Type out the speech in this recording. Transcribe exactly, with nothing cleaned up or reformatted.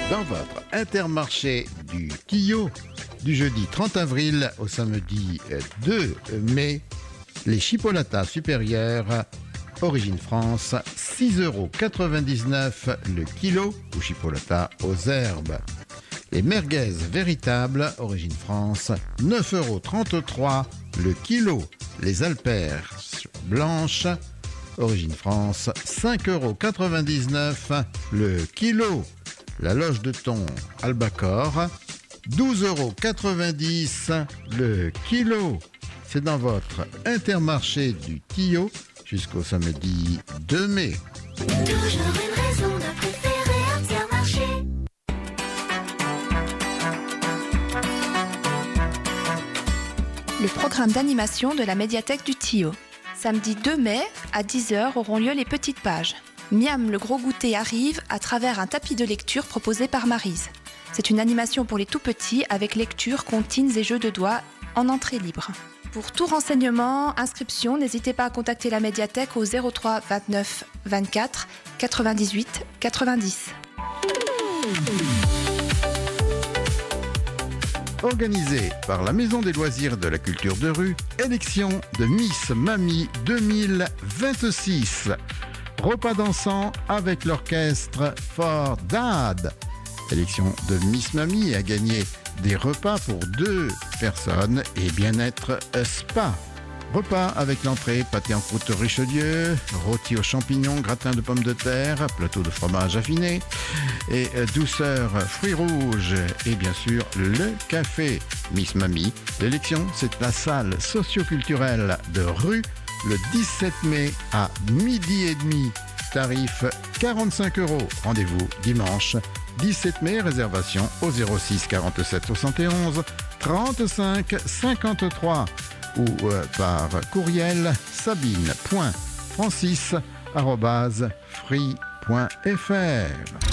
Dans votre Intermarché du Tillot, du jeudi trente avril au samedi deux mai, les chipolatas supérieurs, origine France, six euros quatre-vingt-dix-neuf le kilo ou chipolata aux herbes. Les merguez véritables, origine France, neuf euros trente-trois le kilo. Les alperches blanches, origine France, cinq euros quatre-vingt-dix-neuf le kilo. La loge de thon Albacore, douze euros quatre-vingt-dix le kilo. C'est dans votre Intermarché du Tillot jusqu'au samedi deux mai. Toujours une raison de préférer Intermarché. Le programme d'animation de la médiathèque du Tillot. Samedi deux mai, à dix heures, auront lieu les petites pages. Miam, le gros goûter arrive à travers un tapis de lecture proposé par Maryse. C'est une animation pour les tout-petits avec lecture, comptines et jeux de doigts en entrée libre. Pour tout renseignement, inscription, n'hésitez pas à contacter la médiathèque au zéro trois vingt-neuf vingt-quatre quatre-vingt-dix-huit quatre-vingt-dix. Organisé par la Maison des loisirs de la culture de rue, élection de Miss Mamie deux mille vingt-six. Repas dansant avec l'orchestre For Dad. Élection de Miss Mamie a gagné des repas pour deux personnes et bien-être spa. Repas avec l'entrée, pâté en croûte Richelieu, rôti aux champignons, gratin de pommes de terre, plateau de fromage affiné et douceur fruits rouges et bien sûr le café. Miss Mamie, l'élection c'est la salle socio-culturelle de rue le dix-sept mai à midi et demi. Tarif quarante-cinq euros. Rendez-vous dimanche dix-sept mai. Réservation au zéro six quarante-sept soixante et onze trente-cinq cinquante-trois ou euh, par courriel sabine point francis arobase free point f r.